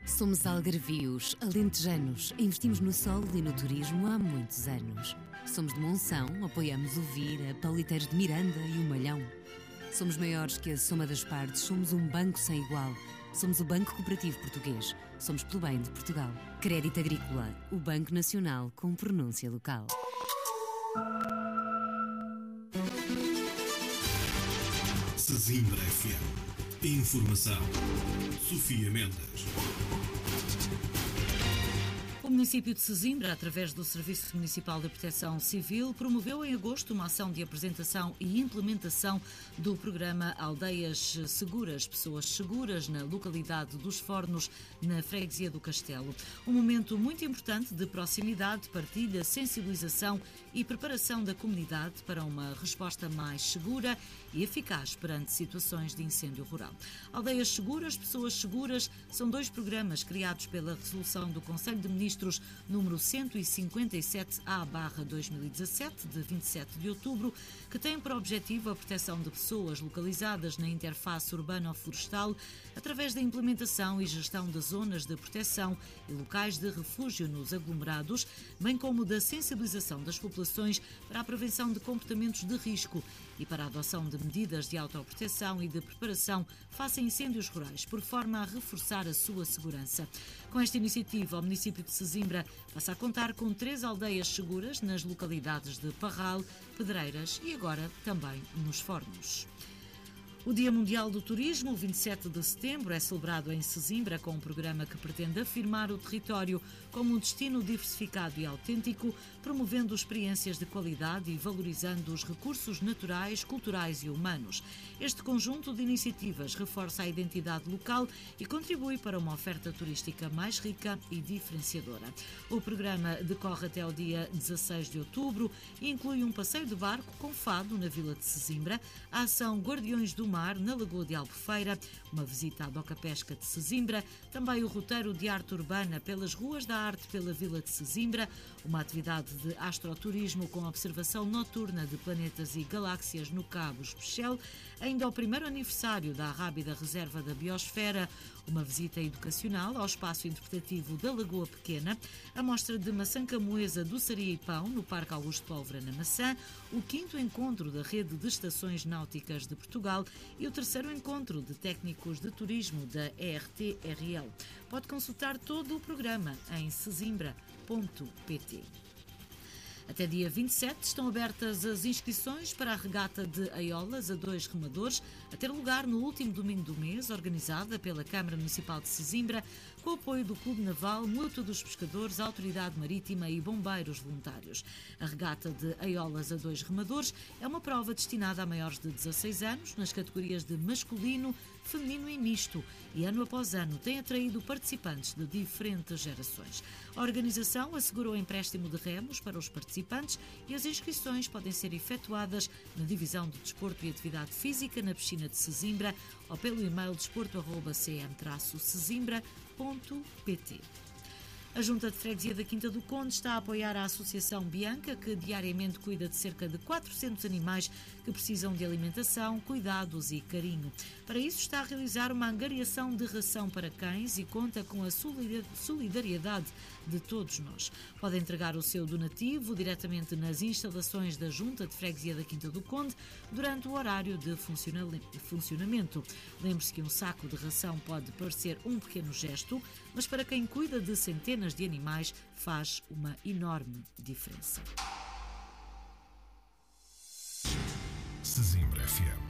Somos algarvios, alentejanos, investimos no sol e no turismo há muitos anos. Somos de Monção, apoiamos o Vira, Pauliteiros de Miranda e o Malhão. Somos maiores que a soma das partes, somos um banco sem igual. Somos o Banco Cooperativo Português, somos pelo bem de Portugal. Crédito Agrícola, o Banco Nacional com pronúncia local. Sesimbra FM. Informação. Sofia Mendes. O município de Sesimbra, através do Serviço Municipal de Proteção Civil, promoveu em agosto uma ação de apresentação e implementação do programa Aldeias Seguras, Pessoas Seguras, na localidade dos Fornos, na freguesia do Castelo. Um momento muito importante de proximidade, partilha, sensibilização e preparação da comunidade para uma resposta mais segura e eficaz perante situações de incêndio rural. Aldeias Seguras, Pessoas Seguras são dois programas criados pela Resolução do Conselho de Ministros número 157A/2017, de 27 de outubro, que tem por objetivo a proteção de pessoas localizadas na interface urbano-florestal através da implementação e gestão de zonas de proteção e locais de refúgio nos aglomerados, bem como da sensibilização das populações para a prevenção de comportamentos de risco e para a adoção de medidas de autoproteção e de preparação face a incêndios rurais, por forma a reforçar a sua segurança. Com esta iniciativa, o município de Sesimbra passa a contar com 3 aldeias seguras nas localidades de Parral, Pedreiras e agora também nos Fornos. O Dia Mundial do Turismo, o 27 de setembro, é celebrado em Sesimbra com um programa que pretende afirmar o território como um destino diversificado e autêntico, promovendo experiências de qualidade e valorizando os recursos naturais, culturais e humanos. Este conjunto de iniciativas reforça a identidade local e contribui para uma oferta turística mais rica e diferenciadora. O programa decorre até ao dia 16 de outubro e inclui um passeio de barco com fado na vila de Sesimbra, a ação Guardiões do Mar na Lagoa de Albufeira, uma visita à Doca Pesca de Sesimbra, também o roteiro de arte urbana pelas ruas da arte pela vila de Sesimbra, uma atividade de astroturismo com observação noturna de planetas e galáxias no Cabo Especial, ainda ao primeiro aniversário da Rábida Reserva da Biosfera, uma visita educacional ao espaço interpretativo da Lagoa Pequena, a mostra de maçã camoesa, doçaria e pão no Parque Augusto Pólvora na Maçã, o 5º encontro da Rede de Estações Náuticas de Portugal e o 3º encontro de técnicos de turismo da ERTRL. Pode consultar todo o programa em sesimbra.pt. Até dia 27 estão abertas as inscrições para a regata de Aiolas a 2 remadores, a ter lugar no último domingo do mês, organizada pela Câmara Municipal de Sesimbra, com o apoio do Clube Naval, Mútua dos Pescadores, Autoridade Marítima e Bombeiros Voluntários. A regata de Aiolas a 2 remadores é uma prova destinada a maiores de 16 anos, nas categorias de masculino, feminino e misto, e ano após ano tem atraído participantes de diferentes gerações. A organização assegurou empréstimo de remos para os participantes e as inscrições podem ser efetuadas na Divisão de Desporto e Atividade Física na piscina de Sesimbra ou pelo e-mail desporto@cm-sesimbra.pt. A Junta de Freguesia da Quinta do Conde está a apoiar a Associação Bianca, que diariamente cuida de cerca de 400 animais que precisam de alimentação, cuidados e carinho. Para isso está a realizar uma angariação de ração para cães e conta com a solidariedade de todos nós. Pode entregar o seu donativo diretamente nas instalações da Junta de Freguesia da Quinta do Conde durante o horário de funcionamento. Lembre-se que um saco de ração pode parecer um pequeno gesto, mas para quem cuida de centenas de animais faz uma enorme diferença. Sesimbra FM.